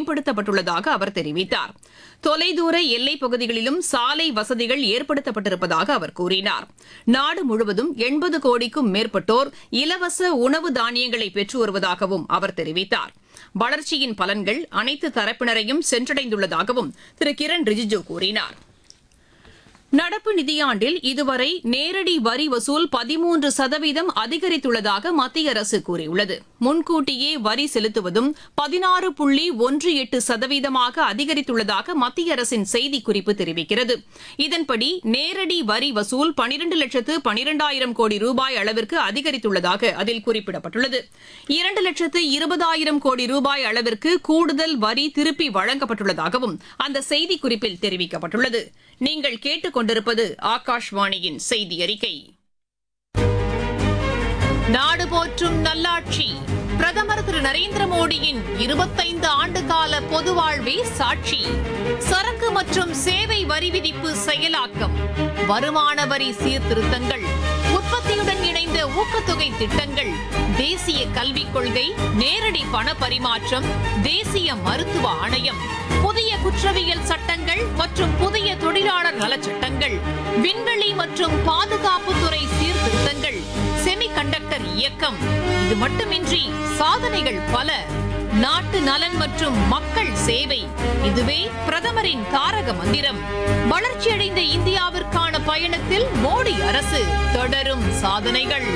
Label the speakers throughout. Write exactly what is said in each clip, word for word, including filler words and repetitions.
Speaker 1: மேம்படுத்தப்பட்டுள்ளதாக அவர் தெரிவித்தார். தொலைதூர எல்லைப் பகுதிகளிலும் சாலை வசதிகள் ஏற்படுத்தப்பட்டிருப்பதாக அவர் கூறினார். நாடு முழுவதும் எண்பது கோடிக்கும் மேற்பட்டோர் இலவச உணவு தானியங்களை பெற்று வருவதாகவும் அவர் தெரிவித்தார். வளர்ச்சியின் பலன்கள் அனைத்து தரப்பினரையும் சென்றடைந்துள்ளதாகவும் திரு கிரண் ரிஜிஜு கூறினார். நடப்பு நிதியாண்டில் இதுவரை நேரடி வரி வசூல் பதிமூன்று சதவீதம் அதிகரித்துள்ளதாக மத்திய அரசு கூறியுள்ளது. முன்கூட்டியே வரி செலுத்துவதும் பதினாறு புள்ளி ஒன்று எட்டு சதவீதமாக அதிகரித்துள்ளதாக மத்திய அரசின் செய்திக்குறிப்பு தெரிவிக்கிறது. இதன்படி நேரடி வரி வசூல் பனிரண்டு லட்சத்து பனிரெண்டாயிரம் கோடி ரூபாய் அளவிற்கு அதிகரித்துள்ளதாக அதில் குறிப்பிடப்பட்டுள்ளது. இரண்டு லட்சத்து இருபதாயிரம் கோடி ரூபாய் அளவிற்கு கூடுதல் வரி திருப்பி வழங்கப்பட்டுள்ளதாகவும் அந்த செய்திக்குறிப்பில் தெரிவிக்கப்பட்டுள்ளது. நீங்கள் கேட்டுக் கொண்டிருப்பது ஆகாஷ்வாணியின் செய்தி அறிக்கை. நாடு போற்றும் நல்லாட்சி பிரதமர் திரு நரேந்திர மோடியின் இருபத்தைந்து ஆண்டுகால பொது வாழ்வே சாட்சி. சரக்கு மற்றும் சேவை வரி விதிப்பு செயலாக்கம், வருமான வரி சீர்திருத்தங்கள், உற்பத்தியுடன் இணைந்த ஊக்கத்தொகை திட்டங்கள், தேசிய கல்விக் கொள்கை, நேரடி பண பரிமாற்றம், தேசிய மருத்துவ ஆணையம், புதிய குற்றவியல் சட்டங்கள் மற்றும் புதிய தொழிலாளர் நலச்சட்டங்கள், விண்வெளி மற்றும் பாதுகாப்புத்துறை சீர்திருத்தங்கள், செமிகண்டக்டர் இயக்கம். இது மட்டுமின்றி சாதனைகள் பல. நாட்டு நலன் மற்றும் மக்கள் சேவை, இதுவே பிரதமரின் தாரக மந்திரம். வளர்ச்சியடைந்த இந்தியாவிற்கான பயணத்தில் மோடி அரசு தொடரும் சாதனைகள்.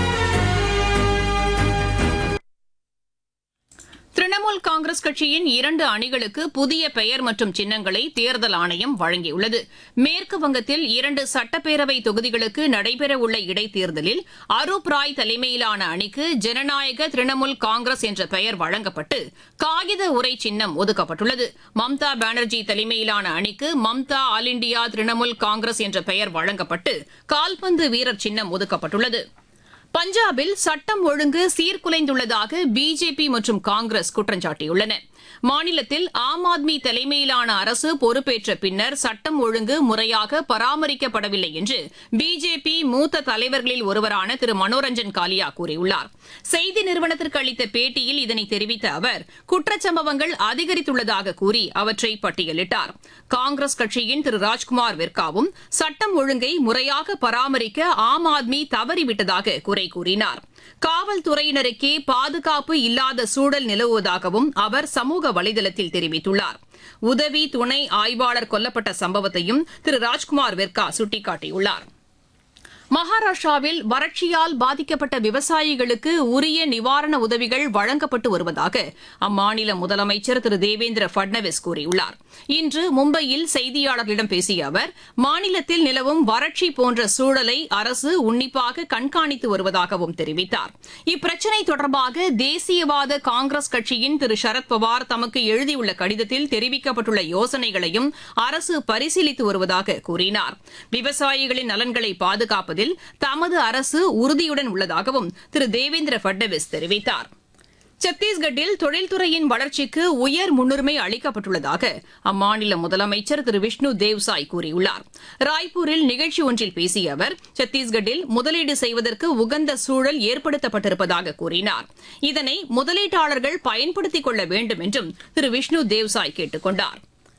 Speaker 1: திரிணாமுல் காங்கிரஸ் கட்சியின் இரண்டு அணிகளுக்கு புதிய பெயர் மற்றும் சின்னங்களை தேர்தல் ஆணையம் வழங்கியுள்ளது. மேற்கு வங்கத்தில் இரண்டு சட்டப்பேரவை தொகுதிகளுக்கு நடைபெறவுள்ள இடைத்தேர்தலில் அரூப் ராய் தலைமையிலான அணிக்கு ஜனநாயக திரிணாமுல் காங்கிரஸ் என்ற பெயர் வழங்கப்பட்டு காகித உரை சின்னம் ஒதுக்கப்பட்டுள்ளது. மம்தா பானர்ஜி தலைமையிலான அணிக்கு மம்தா ஆல் இண்டியா திரிணாமுல் காங்கிரஸ் என்ற பெயர் வழங்கப்பட்டு கால்பந்து வீரர் சின்னம் ஒதுக்கப்பட்டுள்ளது. பஞ்சாபில் சட்டம் ஒழுங்கு சீர்குலைந்துள்ளதாக பிஜேபி மற்றும் காங்கிரஸ் குற்றம் சாட்டியுள்ளன. மாநிலத்தில் ஆம் ஆத்மி தலைமையிலான அரசு பொறுப்பேற்ற பின்னர் சட்டம் ஒழுங்கு முறையாக பராமரிக்கப்படவில்லை என்று பிஜேபி மூத்த தலைவர்களில் ஒருவரான திரு மனோரஞ்சன் காலியா கூறியுள்ளார். செய்தி நிறுவனத்திற்கு அளித்த பேட்டியில் இதனை தெரிவித்த அவர் குற்றச்சம்பவங்கள் அதிகரித்துள்ளதாக கூறி அவற்றை பட்டியலிட்டார். காங்கிரஸ் கட்சியின் திரு ராஜ்குமார் வெர்காவும் சட்டம் ஒழுங்கை முறையாக பராமரிக்க ஆம் ஆத்மி தவறிவிட்டதாக குறை கூறினார். காவல்துறையினருக்கே பாதுகாப்பு இல்லாத சூழல் நிலவுவதாகவும் அவர் சமூக வலைதளத்தில் தெரிவித்துள்ளார். உதவி துணை ஆய்வாளர் கொல்லப்பட்ட சம்பவத்தையும் திரு ராஜ்குமார் வெர்கா சுட்டிக்காட்டியுள்ளார். மகாராஷ்டிராவில் வறட்சியால் பாதிக்கப்பட்ட விவசாயிகளுக்கு உரிய நிவாரண உதவிகள் வழங்கப்பட்டு வருவதாக அம்மாநில முதலமைச்சர் திரு தேவேந்திர பட்னவிஸ் கூறியுள்ளார். இன்று மும்பையில் செய்தியாளர்களிடம் பேசிய அவர் மாநிலத்தில் நிலவும் வறட்சி போன்ற சூழலை அரசு உன்னிப்பாக கண்காணித்து வருவதாகவும் தெரிவித்தார். இப்பிரச்சினை தொடர்பாக தேசியவாத காங்கிரஸ் கட்சியின் திரு சரத்பவார் தமக்கு எழுதியுள்ள கடிதத்தில் தெரிவிக்கப்பட்டுள்ள யோசனைகளையும் அரசு பரிசீலித்து வருவதாக கூறினார். விவசாயிகளின் நலன்களை பாதுகாப்பதில் தமது அரசு உறுதியுடன் உள்ளதாகவும் திரு தேவேந்திர பட்னவிஸ் தெரிவித்தார். சத்தீஸ்கட்டில் தொழில்துறையின் வளர்ச்சிக்கு உயர் முன்னுரிமை அளிக்கப்பட்டுள்ளதாக அம்மாநில முதலமைச்சர் திரு விஷ்ணு தேவ்சாய் கூறியுள்ளார். ராய்ப்பூரில் நிகழ்ச்சி ஒன்றில் பேசிய அவர் சத்தீஸ்கட்டில் முதலீடு செய்வதற்கு உகந்த சூழல் ஏற்படுத்தப்பட்டிருப்பதாக கூறினார். இதனை முதலீட்டாளர்கள் பயன்படுத்திக் கொள்ள வேண்டும் என்றும் திரு விஷ்ணு தேவ்சாய் கேட்டுக் கொண்டார்.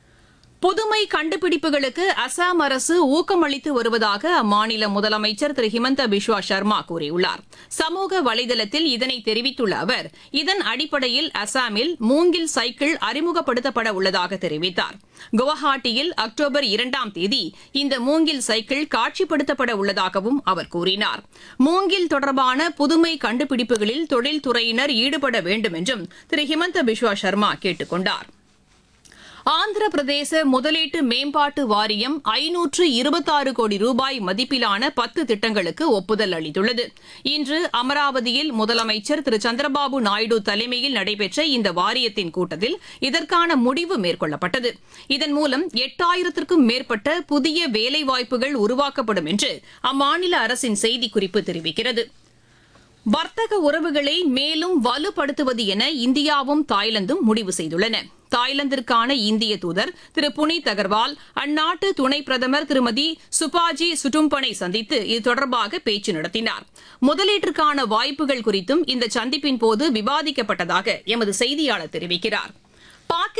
Speaker 1: புதுமை கண்டுபிடிப்புகளுக்கு அசாம் அரசு ஊக்கமளித்து வருவதாக அம்மாநில முதலமைச்சர் திரு ஹிமந்த பிஸ்வா சர்மா கூறியுள்ளார். சமூக வலைதளத்தில் இதனை தெரிவித்துள்ள அவர் இதன் அடிப்படையில் அசாமில் மூங்கில் சைக்கிள் அறிமுகப்படுத்தப்பட உள்ளதாக தெரிவித்தார். குவஹாட்டியில் அக்டோபர் இரண்டாம் தேதி இந்த மூங்கில் சைக்கிள் காட்சிப்படுத்தப்பட உள்ளதாகவும் அவர் கூறினார். மூங்கில் தொடர்பான புதுமை கண்டுபிடிப்புகளில் தொழில்துறையினர் ஈடுபட வேண்டும் என்றும் திரு ஹிமந்த பிஸ்வா சர்மா கேட்டுக் கொண்டார். ஆந்திர பிரதேச முதலீட்டு மேம்பாட்டு வாரியம் ஐநூற்று இருபத்தாறு கோடி ரூபாய் மதிப்பிலான பத்து திட்டங்களுக்கு ஒப்புதல் அளித்துள்ளது. இன்று அமராவதியில் முதலமைச்சர் திரு சந்திரபாபு நாயுடு தலைமையில் நடைபெற்ற இந்த வாரியத்தின் கூட்டத்தில் இதற்கான முடிவு மேற்கொள்ளப்பட்டது. இதன் மூலம் எட்டாயிரத்திற்கும் மேற்பட்ட புதிய வேலைவாய்ப்புகள் உருவாக்கப்படும் என்று அம்மாநில அரசின் செய்திக்குறிப்பு தெரிவிக்கிறது. வர்த்தக உறவுகளை மேலும் வலுப்படுத்துவது என இந்தியாவும் தாய்லாந்தும் முடிவு செய்துள்ளன. தாய்லாந்திற்கான இந்திய தூதர் திரு புனித் அகர்வால் அந்நாட்டு துணை பிரதமர் திருமதி சுபாஜி சுட்டும்பனை சந்தித்து இது தொடர்பாக பேச்சு நடத்தினார். முதலீட்டிற்கான வாய்ப்புகள் குறித்தும் இந்த சந்திப்பின் போது விவாதிக்கப்பட்டதாக எமது செய்தியாளர் தெரிவிக்கிறார்.